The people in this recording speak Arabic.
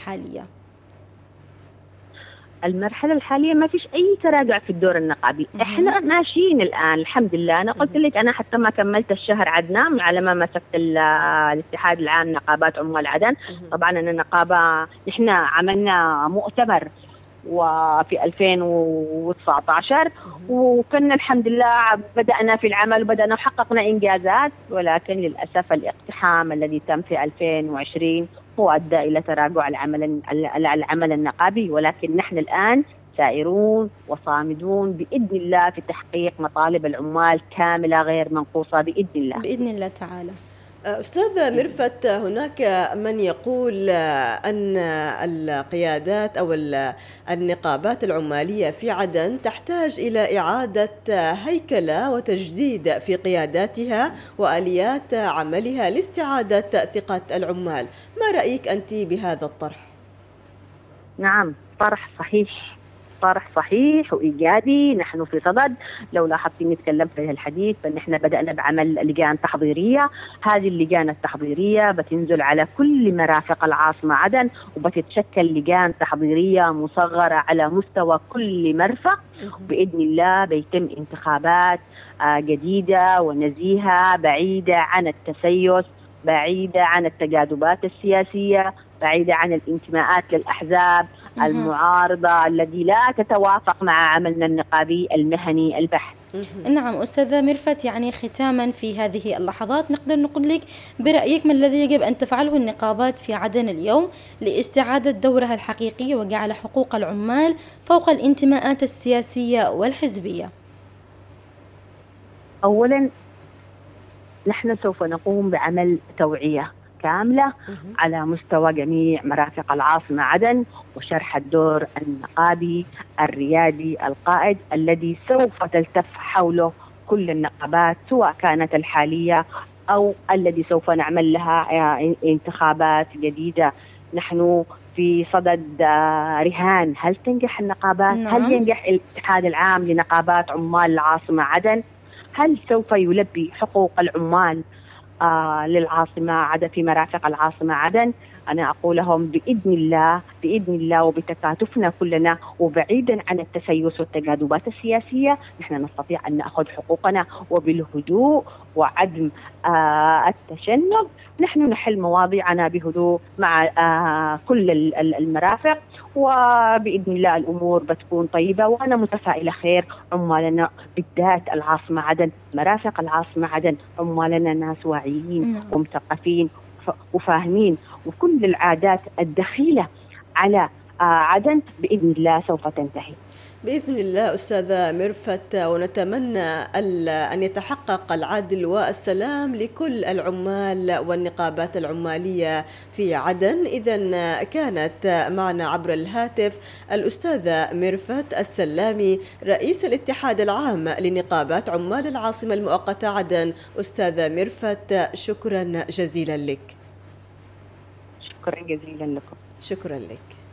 الحالية؟ المرحلة الحالية ما فيش أي تراجع في الدور النقابي. إحنا ماشيين الآن الحمد لله. أنا قلت لك أنا حتى ما كملت الشهر عدنا على ما مسكت الاتحاد العام نقابات عمال عدن. طبعا أنا نقابة، إحنا عملنا مؤتمر وفي 2019 وكنا الحمد لله بدأنا في العمل وبدأنا وحققنا إنجازات، ولكن للأسف الاقتحام الذي تم في 2020 هو أدى إلى تراجع العمل النقابي. ولكن نحن الآن سائرون وصامدون بإذن الله في تحقيق مطالب العمال كاملة غير منقوصة بإذن الله. بإذن الله تعالى. أستاذ ميرفت، هناك من يقول أن القيادات أو النقابات العمالية في عدن تحتاج إلى إعادة هيكلة وتجديد في قياداتها وآليات عملها لاستعادة ثقة العمال. ما رأيك أنت بهذا الطرح؟ نعم، طرح صحيح وإيجابي. نحن في صدد، لو لاحظتي نتكلم في الحديث فنحن بدأنا بعمل لجان تحضيرية. هذه اللجان التحضيرية بتنزل على كل مرافق العاصمة عدن وبتتشكل لجان تحضيرية مصغرة على مستوى كل مرفق. بإذن الله بيتم انتخابات جديدة ونزيهة بعيدة عن التسيس، بعيدة عن التجاذبات السياسية، بعيدة عن الانتماءات للأحزاب المعارضة الذي لا تتوافق مع عملنا النقابي المهني البحت. نعم أستاذة ميرفت، يعني ختاما في هذه اللحظات نقدر نقول لك برأيك ما الذي يجب أن تفعله النقابات في عدن اليوم لاستعادة دورها الحقيقي وجعل حقوق العمال فوق الانتماءات السياسية والحزبية؟ أولا نحن سوف نقوم بعمل توعية كاملة على مستوى جميع مرافق العاصمة عدن وشرح الدور النقابي الريادي القائد الذي سوف تلتف حوله كل النقابات سواء كانت الحالية أو الذي سوف نعمل لها انتخابات جديدة. نحن في صدد رهان هل تنجح النقابات؟ هل ينجح الاتحاد العام لنقابات عمال العاصمة عدن؟ هل سوف يلبي حقوق العمال للعاصمة عدن في مرافق العاصمة عدن؟ أنا أقول لهم بإذن الله وبتكاتفنا كلنا وبعيدا عن التسيس والتجاذبات السياسية نحن نستطيع أن نأخذ حقوقنا وبالهدوء وعدم التشنج. نحن نحل مواضيعنا بهدوء مع كل المرافق وبإذن الله الأمور بتكون طيبة. وأنا متفائلة خير. عمالنا بالذات العاصمة عدن، مرافق العاصمة عدن، عمالنا ناس واعيين ومثقفين وفاهمين، وكل العادات الدخيلة على عدن بإذن الله سوف تنتهي بإذن الله. أستاذة ميرفت، ونتمنى أن يتحقق العدل والسلام لكل العمال والنقابات العمالية في عدن. إذن كانت معنا عبر الهاتف الأستاذة ميرفت السلامي رئيس الاتحاد العام لنقابات عمال العاصمة المؤقتة عدن. أستاذة ميرفت، شكرا جزيلا لك. شكرا جزيلا لكم. شكرا لك.